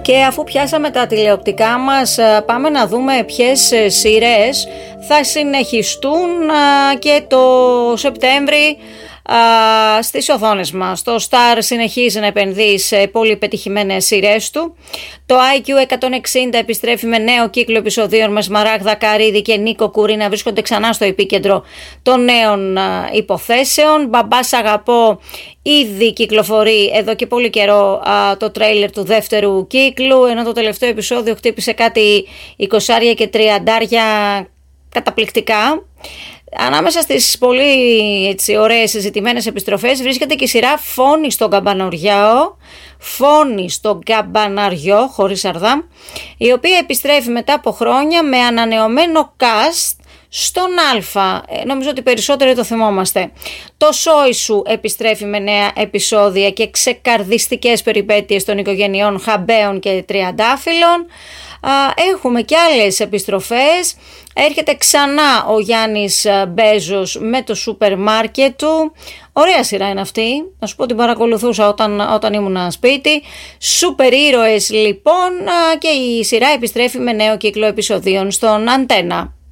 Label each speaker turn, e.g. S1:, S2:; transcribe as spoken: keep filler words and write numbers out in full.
S1: Και αφού πιάσαμε τα τηλεοπτικά μας, πάμε να δούμε ποιες σειρές θα συνεχιστούν και το Σεπτέμβρη στις οθόνες μας. Το Star συνεχίζει να επενδύει σε πολύ πετυχημένες σειρές του. Το άι κιου εκατόν εξήντα επιστρέφει με νέο κύκλο επεισοδίων με Σμαράγδα Καρύδη και Νίκο Κουρί να βρίσκονται ξανά στο επίκεντρο των νέων υποθέσεων. Μπαμπάς αγαπώ ήδη κυκλοφορεί εδώ και πολύ καιρό α, το τρέιλερ του δεύτερου κύκλου, ενώ το τελευταίο επεισόδιο χτύπησε κάτι εικοσάρια και τριαντάρια καταπληκτικά. Ανάμεσα στις πολύ έτσι, ωραίες συζητημένες επιστροφές βρίσκεται και η σειρά Φόνη στον Καμπαναριό, Φόνη στον Καμπαναριό χωρίς αρδά, η οποία επιστρέφει μετά από χρόνια με ανανεωμένο cast στον Α. Ε, νομίζω ότι περισσότεροι το θυμόμαστε. Το Σόι Σου επιστρέφει με νέα επεισόδια και ξεκαρδιστικές περιπέτειες των οικογενειών Χαμπέων και Τριαντάφυλλων. Έχουμε και άλλες επιστροφές. Έρχεται ξανά ο Γιάννης Μπέζος με το σούπερ μάρκετ του. Ωραία σειρά είναι αυτή. Να σου πω την παρακολουθούσα όταν, όταν ήμουν σπίτι. Σούπερ ήρωες λοιπόν, και η σειρά επιστρέφει με νέο κύκλο επεισοδίων στον Αντένα.